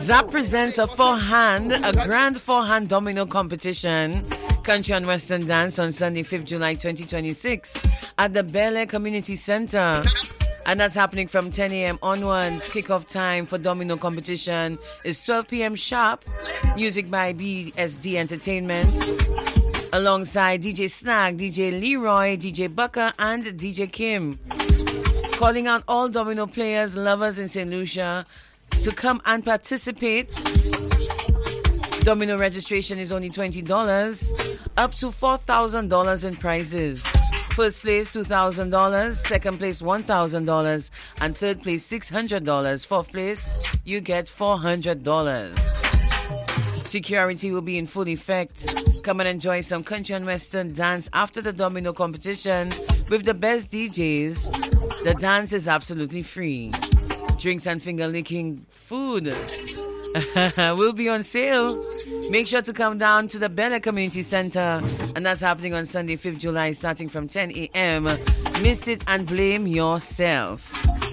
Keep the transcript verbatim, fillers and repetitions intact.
Zap presents a four-hand, a grand four-hand domino competition, Country and Western Dance on Sunday, fifth of July, twenty twenty-six at the Bel Air Community Center. And that's happening from ten a.m. onwards. Kickoff time for domino competition is twelve p.m. sharp. Music by B S D Entertainment. Alongside D J Snag, D J Leroy, D J Bucker, and D J Kim. Calling out all domino players, lovers in Saint Lucia to come and participate. Domino registration is only twenty dollars, up to four thousand dollars in prizes. First place, two thousand dollars. Second place, one thousand dollars. And third place, six hundred dollars. Fourth place, you get four hundred dollars. Security will be in full effect. Come and enjoy some country and western dance after the domino competition with the best D Js. The dance is absolutely free. Drinks and finger-licking food will be on sale. Make sure to come down to the Bel Air Community Center, and that's happening on Sunday, fifth of July, starting from ten a.m. Miss it and blame yourself.